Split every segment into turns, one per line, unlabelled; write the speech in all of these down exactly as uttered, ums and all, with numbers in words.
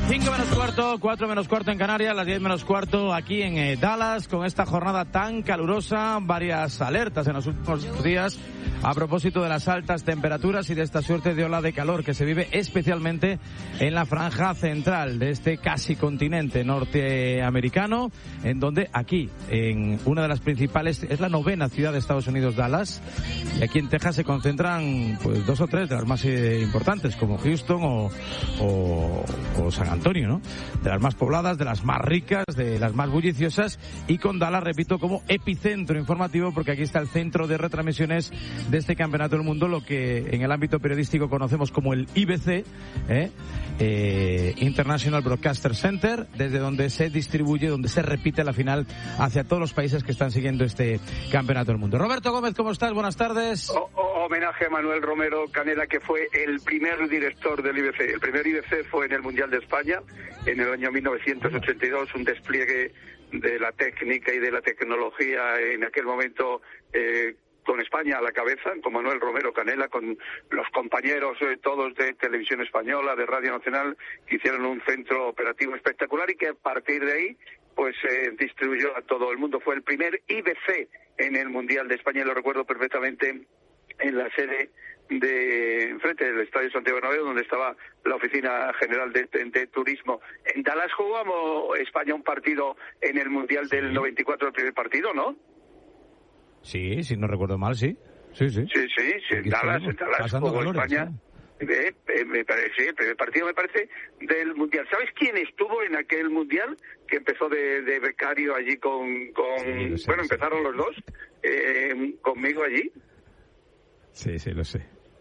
cinco menos cuarto, cuatro menos cuarto en Canarias, las diez menos cuarto aquí en eh, Dallas, con esta jornada tan calurosa, varias alertas en los últimos días a propósito de las altas temperaturas y de esta suerte de ola de calor que se vive especialmente en la franja central de este casi continente norteamericano, en donde aquí, en una de las principales, es la novena ciudad de Estados Unidos, Dallas, y aquí en Texas se concentran pues dos o tres de las más eh, importantes, como Houston o, o, o San Antonio, ¿no? De las más pobladas, de las más ricas, de las más bulliciosas, y con Dallas, repito, como epicentro informativo, porque aquí está el centro de retransmisiones de este Campeonato del Mundo, lo que en el ámbito periodístico conocemos como el I B C, ¿eh? Eh, International Broadcaster Center, desde donde se distribuye, donde se repite la final hacia todos los países que están siguiendo este Campeonato del Mundo. Roberto Gómez, ¿cómo estás? Buenas tardes.
O, o, homenaje a Manuel Romero Canela, que fue el primer director del I B C. El primer I B C fue en el Mundial de España, en el año mil novecientos ochenta y dos, un despliegue de la técnica y de la tecnología en aquel momento, eh, con España a la cabeza, con Manuel Romero Canela, con los compañeros eh, todos de Televisión Española, de Radio Nacional, que hicieron un centro operativo espectacular y que a partir de ahí pues se eh, distribuyó a todo el mundo. Fue el primer I B C en el Mundial de España, y lo recuerdo perfectamente en la sede de enfrente del Estadio Santiago Bernabéu, donde estaba la Oficina General de, de, de Turismo. En Dallas jugamos España un partido en el Mundial del noventa y cuatro, el primer partido, ¿no?
Sí, si no recuerdo mal, sí. Sí, sí.
Sí, sí, sí. En Dallas, en Dallas jugó España.
¿Sí?
Eh, eh, me parece, sí, el primer partido, me parece, del Mundial. ¿Sabes quién estuvo en aquel Mundial? Que empezó de, de becario allí con... con sí, sé, bueno, empezaron los dos eh, conmigo allí.
Sí, sí, lo sé.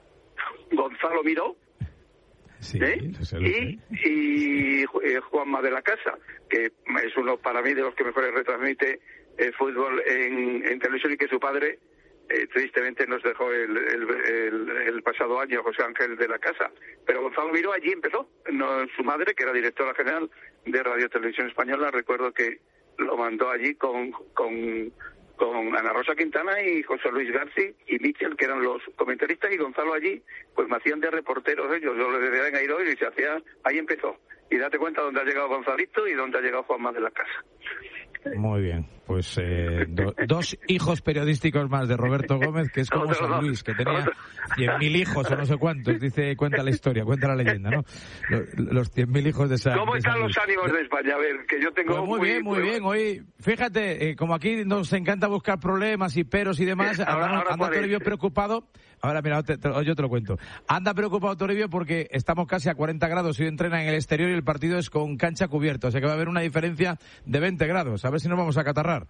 Gonzalo Miró.
Sí,
¿Eh?
lo sé, lo sé.
Y, y eh, Juanma de la Casa, que es uno para mí de los que mejores retransmite el fútbol en, en televisión, y que su padre eh, tristemente nos dejó el, el, el, el pasado año, José Ángel de la Casa. Pero Gonzalo Miró allí empezó. No, su madre, que era directora general de Radio Televisión Española, recuerdo que lo mandó allí con, con, con Ana Rosa Quintana y José Luis García y Michel, que eran los comentaristas, y Gonzalo allí, pues me hacían de reporteros ellos. Yo les decía en Airó y se hacía, ahí empezó. Y date cuenta dónde ha llegado Gonzalito y dónde ha llegado Juanma de la Casa.
Muy bien, pues eh, do, dos hijos periodísticos más de Roberto Gómez, que es como San Luis, que tenía cien mil hijos o no sé cuántos, dice, cuenta la historia, cuenta la leyenda, ¿no? Los, los cien mil hijos de San
¿Cómo
de
están
San
los ánimos de España? A ver, que yo tengo...
Pues muy, muy bien, muy, muy bien. Hoy, fíjate, eh, como aquí nos encanta buscar problemas y peros y demás, ahora, anda, ahora anda Toribio preocupado. Ahora, mira, te, te, yo te lo cuento. Anda preocupado Toribio porque estamos casi a cuarenta grados. Hoy entrena en el exterior y el partido es con cancha cubierta. O sea que va a haber una diferencia de veinte grados. A ver si nos vamos a acatarrar.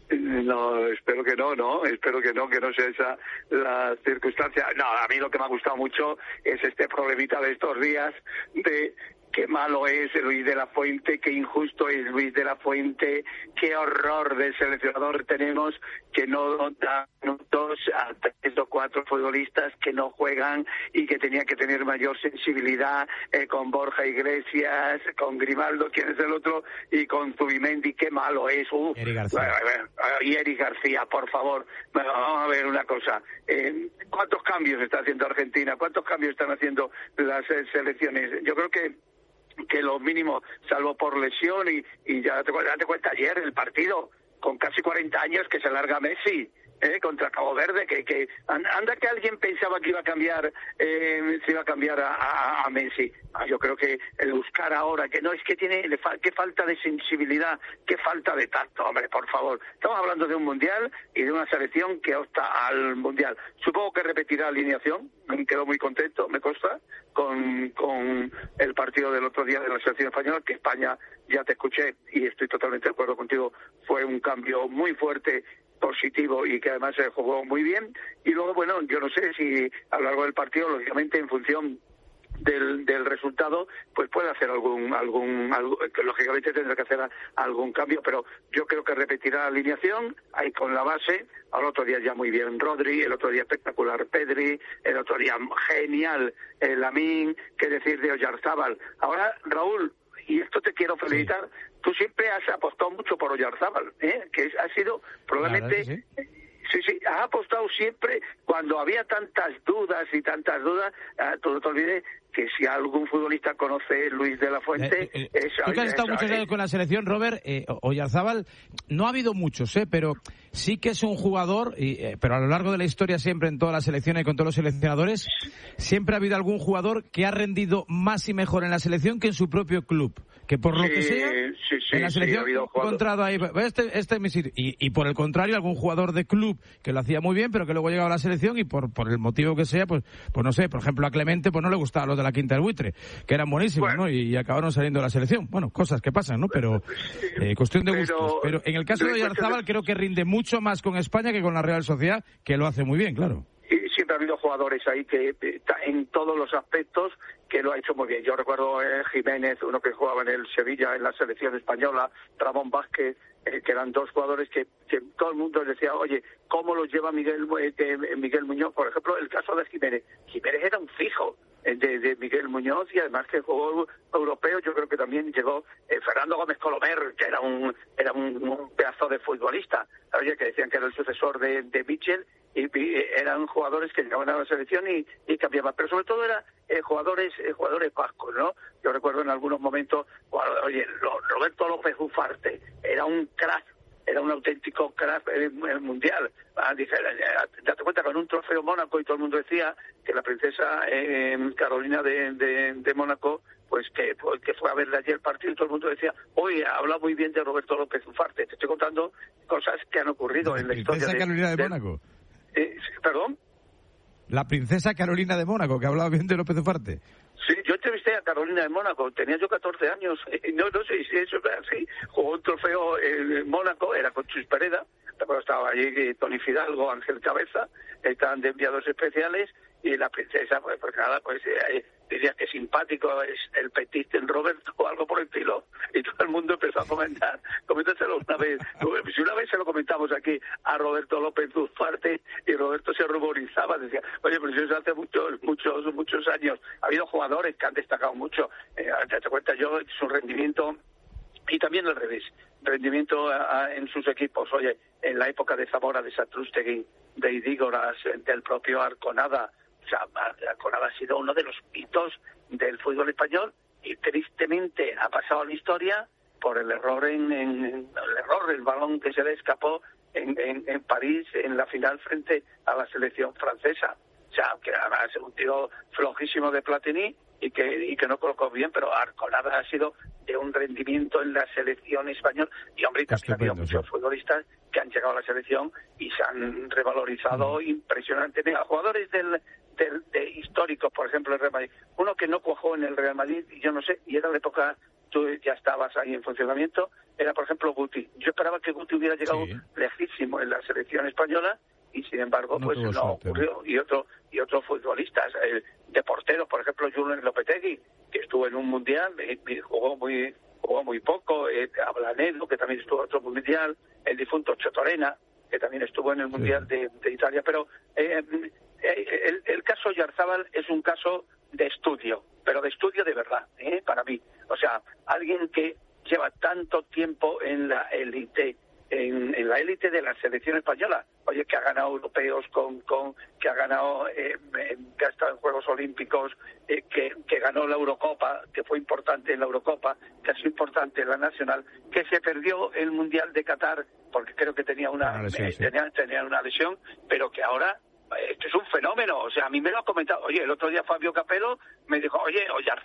No, espero que no, no, espero que no, que no sea esa la circunstancia. No, a mí lo que me ha gustado mucho es este problemita de estos días de... Qué malo es Luis de la Fuente, qué injusto es Luis de la Fuente, qué horror de seleccionador tenemos, que no da minutos a tres o cuatro futbolistas que no juegan y que tenían que tener mayor sensibilidad eh, con Borja Iglesias, con Grimaldo, quien es el otro, y con Zubimendi. Qué malo es. Uh,
Eric García.
Y Eric García, por favor. Bueno, vamos a ver una cosa. Eh, ¿Cuántos cambios está haciendo Argentina? ¿Cuántos cambios están haciendo las eh, selecciones? Yo creo que que lo mínimo, salvo por lesión, y, y ya te, ya te cuenta ayer el partido, con casi cuarenta años, que se larga Messi, eh, contra Cabo Verde, que, que anda que alguien pensaba que iba a cambiar, eh, se iba a cambiar a, a, a Messi. Ah, yo creo que el buscar ahora, que no, es que tiene, le fa, qué falta de sensibilidad, qué falta de tacto, hombre, por favor. Estamos hablando de un mundial y de una selección que opta al mundial. Supongo que repetirá alineación, me quedo muy contento, me consta, con, con el partido del otro día de la selección española, que España, ya te escuché y estoy totalmente de acuerdo contigo, fue un cambio muy fuerte, positivo, y que además se jugó muy bien. Y luego, bueno, yo no sé si a lo largo del partido, lógicamente en función del, del resultado, pues puede hacer algún, algún, algo, que lógicamente tendrá que hacer algún cambio, pero yo creo que repetirá la alineación ahí con la base. Al otro día ya muy bien Rodri, el otro día espectacular Pedri, el otro día genial el Lamine, qué decir de Oyarzábal. Ahora, Raúl, y esto te quiero felicitar, sí. Tú siempre has apostado mucho por Oyarzábal, ¿eh? Que ha sido probablemente... Claro, sí. Sí, sí, ha apostado siempre cuando había tantas dudas y tantas dudas. Eh, tú no te olvides que si algún futbolista conoce Luis de la Fuente...
Eh, eh,
eso,
tú que has estado
eso,
muchos
eh.
años con la selección, Robert, eh, Oyarzábal, no ha habido muchos, eh, pero sí que es un jugador, y, eh, pero a lo largo de la historia siempre en todas las selecciones y con todos los seleccionadores, siempre ha habido algún jugador que ha rendido más y mejor en la selección que en su propio club. Que por lo
sí,
que sea,
sí, sí,
en la selección
sí, ha
he encontrado ahí, este, este es mi sitio. Y, y por el contrario, algún jugador de club que lo hacía muy bien, pero que luego llegaba a la selección y por, por el motivo que sea, pues, pues no sé, por ejemplo a Clemente pues no le gustaban los de la Quinta del Buitre, que eran buenísimos, bueno, ¿no? Y, y acabaron saliendo de la selección. Bueno, cosas que pasan, ¿no? Pero eh, cuestión de gustos. Pero, pero en el caso de Oyarzábal creo que rinde mucho más con España que con la Real Sociedad, que lo hace muy bien, claro.
Y siempre ha habido jugadores ahí que en todos los aspectos que lo ha hecho muy bien. Yo recuerdo eh, Jiménez, uno que jugaba en el Sevilla, en la selección española, Ramón Vázquez, eh, que eran dos jugadores que, que todo el mundo decía, oye, ¿cómo los lleva Miguel eh, Miguel Muñoz? Por ejemplo, el caso de Jiménez. Jiménez era un fijo de, de Miguel Muñoz y además que jugó europeo. Yo creo que también llegó eh, Fernando Gómez Colomer, que era un era un, un pedazo de futbolista, oye, que decían que era el sucesor de, de Mitchell. Y, y eran jugadores que llegaban a la selección y, y cambiaban, pero sobre todo eran eh, jugadores eh, jugadores vascos, ¿no? Yo recuerdo en algunos momentos, oye, Roberto López Ufarte era un crack, era un auténtico crack eh, mundial. Ah, dice, date cuenta, con un trofeo Mónaco, y todo el mundo decía que la princesa eh, Carolina de, de, de Mónaco, pues que, pues que fue a verle ayer el partido y todo el mundo decía, oye, habla muy bien de Roberto López Ufarte. Te estoy contando cosas que han ocurrido en la historia de,
Carolina de, de Mónaco.
Eh, ¿Perdón?
La princesa Carolina de Mónaco, que hablaba bien de López Ufarte.
Sí, yo entrevisté a Carolina de Mónaco, tenía yo catorce años, no no sé si eso es así, jugó un trofeo en Mónaco, era con Chus Pereda, recuerdo estaba allí Tony Fidalgo, Ángel Cabeza, estaban de enviados especiales, y la princesa, pues, pues nada, pues eh, diría que simpático es el petit en Roberto o algo por el estilo, y todo el mundo empezó a comentar, coméntaselo una vez, si una vez se lo comentamos aquí a Roberto López Ufarte, y Roberto se ruborizaba, decía, oye, pero eso es hace muchos, muchos, muchos años, ha habido jugadores que han destacado mucho, eh, te das cuenta yo, su rendimiento, y también al revés, rendimiento a, a, en sus equipos, oye, en la época de Zamora, de Satrústegui, de Idígoras, del propio Arconada. O sea, Arconada ha sido uno de los hitos del fútbol español y tristemente ha pasado a la historia por el error en, en, en el error el balón que se le escapó en, en, en París en la final frente a la selección francesa. O sea, que además es un tiro flojísimo de Platini y que y que no colocó bien, pero Arconada ha sido de un rendimiento en la selección española. Y hombre, también ha habido muchos futbolistas que han llegado a la selección y se han revalorizado mm. impresionantemente. Jugadores del, del de históricos, por ejemplo, el Real Madrid. Uno que no cuajó en el Real Madrid, y yo no sé, y era la época, tú ya estabas ahí en funcionamiento, era por ejemplo Guti. Yo esperaba que Guti hubiera llegado sí. lejísimo en la selección española, y sin embargo no pues no suerte, ocurrió. ¿No? Y otro y otros futbolistas, eh, de porteros, por ejemplo, Julen Lopetegui, que estuvo en un mundial, eh, jugó muy jugó muy poco, eh, Ablanedo, que también estuvo en otro mundial, el difunto Chotorena, que también estuvo en el mundial sí. de, de Italia, pero eh, eh, el, el caso Oyarzábal es un caso de estudio, pero de estudio de verdad, eh, para mí. O sea, alguien que lleva tanto tiempo en la élite, en, en la élite de la selección española, oye, que ha ganado europeos, con, con que ha ganado, eh, que ha estado en Juegos Olímpicos, eh, que, que ganó la Eurocopa, que fue importante en la Eurocopa, que ha sido importante en la Nacional, que se perdió el Mundial de Qatar, porque creo que tenía una, una lesión, eh, sí. tenía, tenía una lesión, pero que ahora esto es un fenómeno. O sea, a mí me lo ha comentado. Oye, el otro día Fabio Capello me dijo, oye,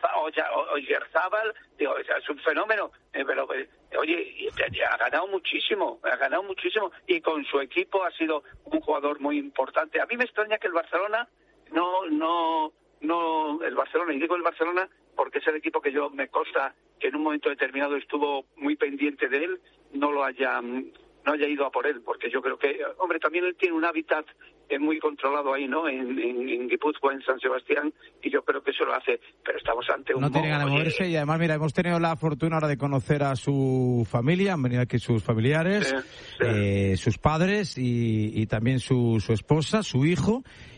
Oyarzábal, digo, o sea, es un fenómeno. Eh, pero, eh, oye, y, y ha ganado muchísimo, ha ganado muchísimo. Y con su equipo ha sido un jugador muy importante. A mí me extraña que el Barcelona no, no, no, el Barcelona, y digo el Barcelona porque es el equipo que yo me consta que en un momento determinado estuvo muy pendiente de él, no lo haya... no haya ido a por él, porque yo creo que, hombre, también él tiene un hábitat eh, muy controlado ahí, ¿no? En, en, en Guipúzcoa, en San Sebastián, y yo creo que eso lo hace, pero estamos ante un...
No tiene ganas de moverse, y además, mira, hemos tenido la fortuna ahora de conocer a su familia, han venido aquí sus familiares, sí, sí. Eh, sus padres y, y también su, su esposa, su hijo,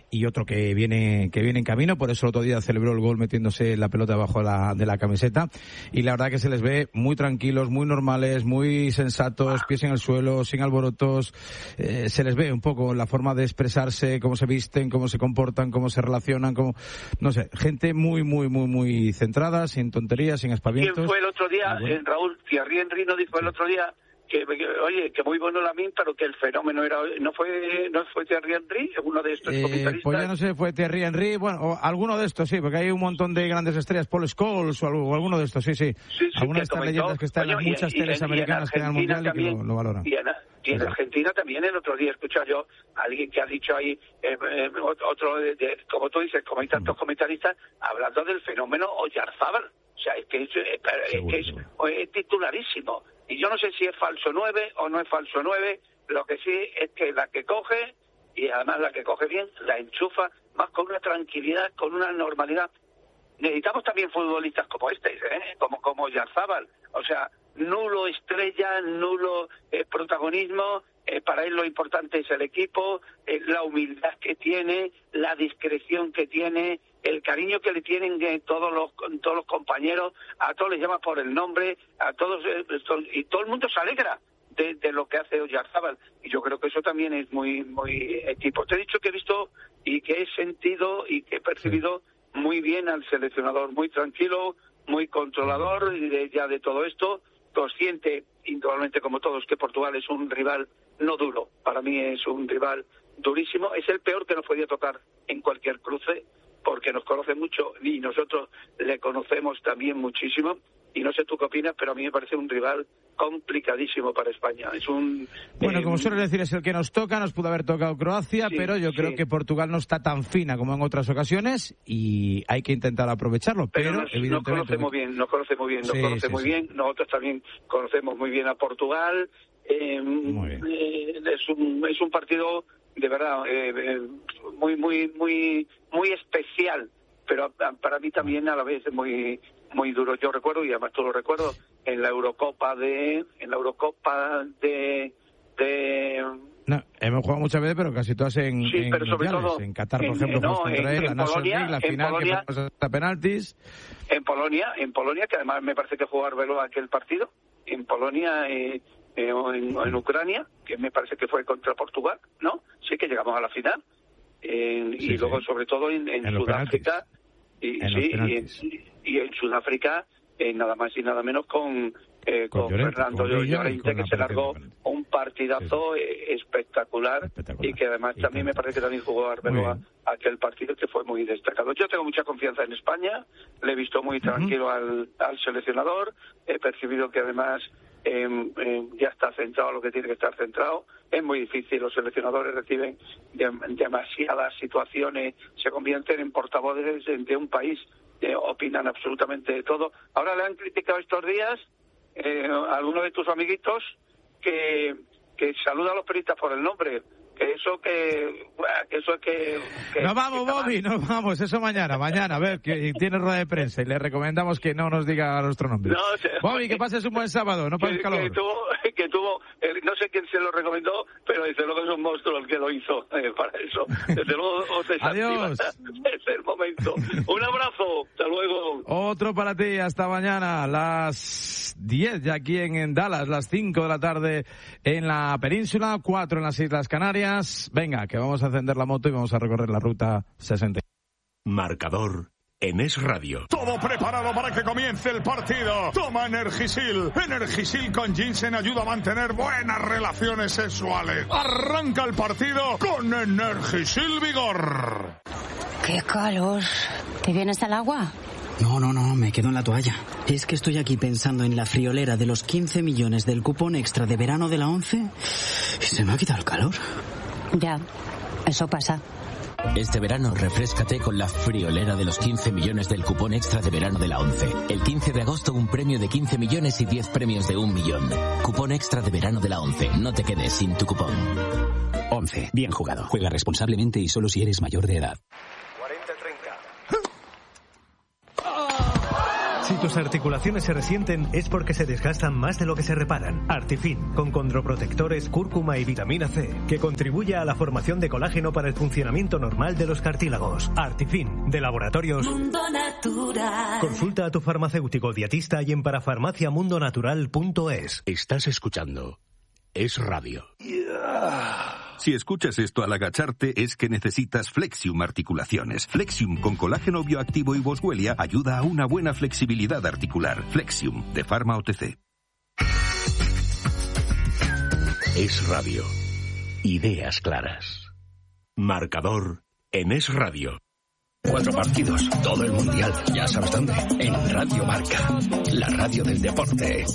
y otro que viene que viene en camino, por eso el otro día celebró el gol metiéndose la pelota debajo de la, de la camiseta, y la verdad que se les ve muy tranquilos, muy normales, muy sensatos, pies en el suelo, sin alborotos, eh, se les ve un poco la forma de expresarse, cómo se visten, cómo se comportan, cómo se relacionan, cómo, no sé, gente muy, muy, muy, muy centrada, sin tonterías, sin aspavientos.
¿Quién fue el otro día,
bueno.
eh, Raúl? Thierry Henry nos dijo el otro día que, que oye, que muy bueno Lamine, pero que el fenómeno era, no fue no fue Thierry Henry, uno de estos
eh,
comentaristas.
Pues ya no sé, fue Thierry Henry, bueno, o alguno de estos, sí, porque hay un montón de grandes estrellas, Paul Scholes o, algo, o alguno de estos, sí, sí.
sí, sí
Algunas de estas
comentó,
leyendas que están
coño,
en muchas
y,
teles
y,
americanas que dan el mundial también, y que lo, lo valoran.
Y en, y en Argentina también el otro día escuché yo a alguien que ha dicho ahí, eh, eh, otro, de, de, como tú dices, como hay tantos comentaristas, hablando del fenómeno Oyarzábal. O sea, es que es, es, seguro, es, que es, es titularísimo. Y yo no sé si es falso nueve o no es falso nueve, lo que sí es que la que coge, y además la que coge bien, la enchufa más con una tranquilidad, con una normalidad. Necesitamos también futbolistas como este, ¿eh? como como Oyarzábal. O sea, nulo estrella, nulo eh, protagonismo. Eh, para él lo importante es el equipo, eh, la humildad que tiene, la discreción que tiene, el cariño que le tienen eh, todos los todos los compañeros, a todos les llama por el nombre, a todos eh, y todo el mundo se alegra de, de lo que hace Oyarzábal, y yo creo que eso también es muy muy equipo. Te he dicho que he visto y que he sentido y que he percibido sí. muy bien al seleccionador, muy tranquilo, muy controlador de, ya de todo esto, consciente, indudablemente como todos, que Portugal es un rival no duro, para mí es un rival durísimo, es el peor que nos podía tocar en cualquier cruce, porque nos conoce mucho y nosotros le conocemos también muchísimo, y no sé tú qué opinas, pero a mí me parece un rival complicadísimo para España. Es un
Bueno,
eh,
como suele decir, es el que nos toca, nos pudo haber tocado Croacia,
sí,
pero yo
sí.
creo que Portugal no está tan fina como en otras ocasiones y hay que intentar aprovecharlo, pero,
pero nos,
evidentemente...
nos conoce muy bien, nos conoce muy bien, nos
sí,
conoce
sí,
muy
sí.
bien, nosotros también conocemos muy bien a Portugal, eh,
muy bien.
Eh, es un es un partido de verdad eh, eh, muy muy muy muy especial, pero para mí también a la vez es muy muy duro. Yo recuerdo, y además tú lo recuerdo, en la Eurocopa de en la Eurocopa de de
No, hemos jugado muchas veces, pero casi todas en,
sí,
en
pero sobre
mundiales.
todo
En Qatar, por
en,
ejemplo,
no,
contra
en,
él,
en
la National
Polonia,
League, la
en
final
Polonia,
que fuimos hasta penaltis.
En Polonia, en Polonia, que además me parece que jugó Arbeloa aquel partido, en Polonia eh, eh, o, en, o en Ucrania, que me parece que fue contra Portugal, ¿no? Sí que llegamos a la final. Eh,
sí,
y luego,
sí.
sobre todo, en, en,
en
Sudáfrica, y,
en
sí, y, en, y en Sudáfrica, eh, nada más y nada menos con... Eh, con, con Llorente, Fernando con Llorente, que se largó un partidazo sí, sí. espectacular, espectacular y que además y también tanto. me parece que también jugó Arbeloa aquel partido, que fue muy destacado. Yo tengo mucha confianza en España, le he visto muy tranquilo uh-huh. al, al seleccionador, he percibido que además eh, eh, ya está centrado lo que tiene que estar centrado. Es muy difícil, los seleccionadores reciben de, demasiadas situaciones, se convierten en portavoces de, de un país, eh, opinan absolutamente de todo. Ahora le han criticado estos días Eh, algunos de tus amiguitos que, que saluda a los periodistas por el nombre, que eso que, que eso es que, que
nos vamos,
que
Bobby, nos vamos, eso mañana, mañana, a ver, que tiene rueda de prensa y le recomendamos que no nos diga nuestro nombre. No, o sea, Bobby, que pases un buen sábado, no pases calor.
Que tuvo, que tuvo eh, no sé quién se lo recomendó, pero desde luego es un monstruo el que lo hizo eh, para eso. Desde luego os
adiós.
Es el momento. Un abrazo, hasta luego.
Otro para ti, hasta mañana, las diez ya aquí en, en Dallas, las cinco de la tarde en la península, cuatro en las Islas Canarias. Venga, que vamos a encender la moto y vamos a recorrer la ruta sesenta.
Marcador en Es Radio.
Todo preparado para que comience el partido. Toma Energisil. Energisil con ginseng ayuda a mantener buenas relaciones sexuales. Arranca el partido con Energisil Vigor.
¡Qué calor! ¿Te vienes al agua?
No, no, no, me quedo en la toalla. Es que estoy aquí pensando en la friolera de los quince millones del cupón extra de verano de la ONCE y se me ha quitado el calor.
Ya, eso pasa.
Este verano refréscate con la friolera de los quince millones del cupón extra de verano de la ONCE. El quince de agosto un premio de quince millones y diez premios de un millón. Cupón extra de verano de la ONCE. No te quedes sin tu cupón.
ONCE. Bien jugado. Juega responsablemente y solo si eres mayor de edad.
Si tus articulaciones se resienten es porque se desgastan más de lo que se reparan. Artifin, con condroprotectores, cúrcuma y vitamina C, que contribuye a la formación de colágeno para el funcionamiento normal de los cartílagos. Artifin, de Laboratorios
Mundo Natural.
Consulta a tu farmacéutico dietista y en parafarmacia mundo natural punto es.
Estás escuchando Es Radio.
Si escuchas esto al agacharte es que necesitas Flexium Articulaciones. Flexium con colágeno bioactivo y boswellia ayuda a una buena flexibilidad articular. Flexium, de Pharma O T C.
Es Radio. Ideas claras. Marcador en Es Radio.
Cuatro partidos, todo el mundial, ya sabes dónde, en Radio Marca, la radio del deporte.